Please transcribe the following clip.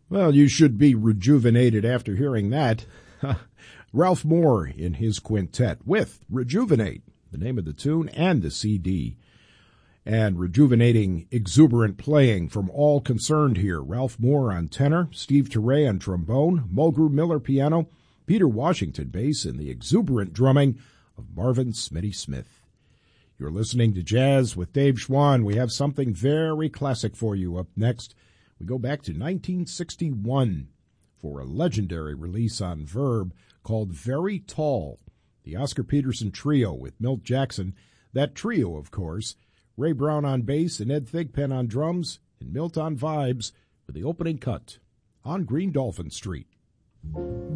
Well, you should be rejuvenated after hearing that. Ralph Moore in his quintet with Rejuvenate, the name of the tune and the CD. And rejuvenating, exuberant playing from all concerned here. Ralph Moore on tenor, Steve Turre on trombone, Mulgrew Miller piano, Peter Washington bass, and the exuberant drumming of Marvin Smitty Smith. You're listening to Jazz with Dave Schwann. We have something very classic for you up next. We go back to 1961 for a legendary release on Verb called Very Tall, the Oscar Peterson Trio with Milt Jackson. That trio, of course, Ray Brown on bass and Ed Thigpen on drums and Milt on vibes with the opening cut on Green Dolphin Street.